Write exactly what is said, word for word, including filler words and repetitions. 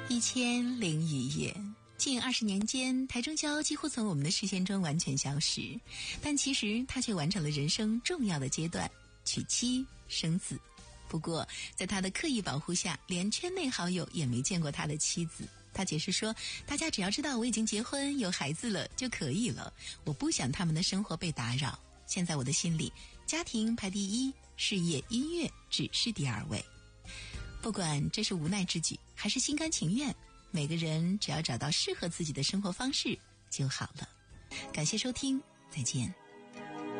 一千零一夜，近二十年间，台中礁几乎从我们的视线中完全消失，但其实他却完成了人生重要的阶段，娶妻生子。不过在他的刻意保护下，连圈内好友也没见过他的妻子。他解释说，大家只要知道我已经结婚有孩子了就可以了，我不想他们的生活被打扰。现在我的心里，家庭排第一，事业音乐只是第二位。不管这是无奈之举还是心甘情愿，每个人只要找到适合自己的生活方式就好了。感谢收听，再见。